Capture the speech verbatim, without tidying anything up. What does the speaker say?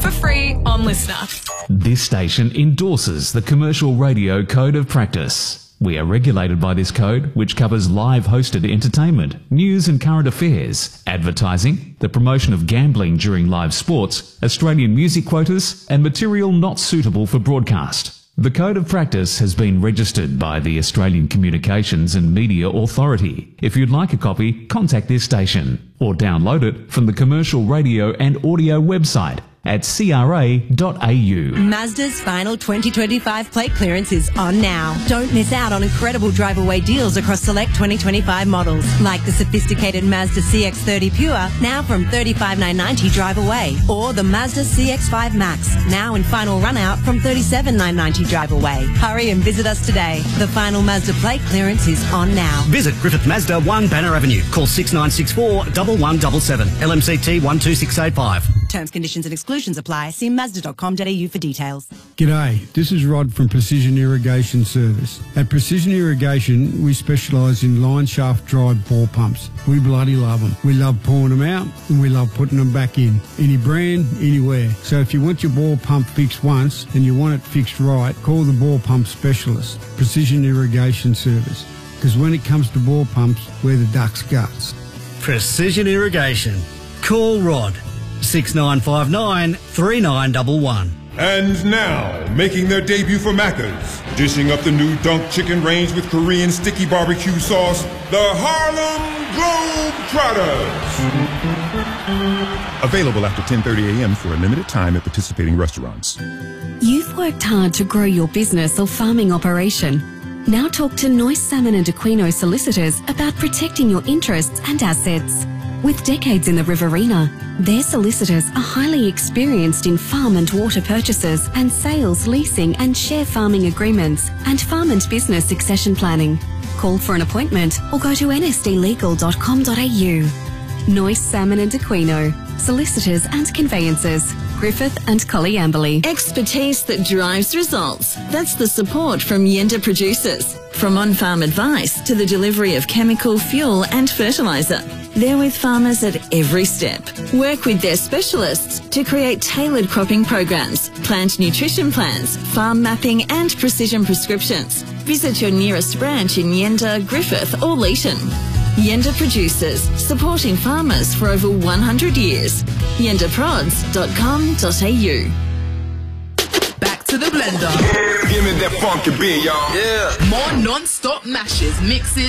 for free on Listener. This station endorses the Commercial Radio Code of Practice. We are regulated by this code, which covers live hosted entertainment, news and current affairs, advertising, the promotion of gambling during live sports, Australian music quotas, and material not suitable for broadcast. The Code of Practice has been registered by the Australian Communications and Media Authority. If you'd like a copy, contact this station or download it from the Commercial Radio and Audio website at c r a dot a u. Mazda's final twenty twenty-five plate clearance is on now. Don't miss out on incredible drive-away deals across select twenty twenty-five models, like the sophisticated Mazda C X thirty Pure, now from thirty-five thousand nine hundred ninety drive away, or the Mazda C X five Max, now in final run out from thirty-seven thousand nine hundred ninety drive away. Hurry and visit us today. The final Mazda plate clearance is on now. Visit Griffith Mazda, one Banner Avenue. Call six nine six four, one one seven seven. L M C T one two six eight five. Terms, conditions and exclusions apply. See mazda dot com dot a u for details. G'day, this is Rod from Precision Irrigation Service. At Precision Irrigation, we specialise in line shaft drive bore pumps. We bloody love them. We love pouring them out and we love putting them back in. Any brand, anywhere. So if you want your bore pump fixed once and you want it fixed right, call the bore pump specialist, Precision Irrigation Service. Because when it comes to bore pumps, we're the duck's guts. Precision Irrigation. Call Rod. six nine five nine, three nine one one. And now, making their debut for Macca's, dishing up the new Dunk Chicken range with Korean sticky barbecue sauce, the Harlem Globetrotters. Available after ten thirty a m for a limited time at participating restaurants. You've worked hard to grow your business or farming operation. Now talk to Noyce Salmon and Aquino solicitors about protecting your interests and assets. With decades in the Riverina, their solicitors are highly experienced in farm and water purchases and sales, leasing and share farming agreements and farm and business succession planning. Call for an appointment or go to n s d legal dot com dot a u. Noyce Salmon and Aquino, solicitors and conveyancers, Griffith and Colliamberley. Expertise that drives results. That's the support from Yenda Producers. From on-farm advice to the delivery of chemical, fuel and fertiliser. They're with farmers at every step. Work with their specialists to create tailored cropping programs, plant nutrition plans, farm mapping and precision prescriptions. Visit your nearest branch in Yenda, Griffith or Leeton. Yenda Producers, supporting farmers for over one hundred years. yenda prods dot com dot a u. Back to the blender. Give me that funky beat, y'all. Yeah. More non-stop mashes, mixes,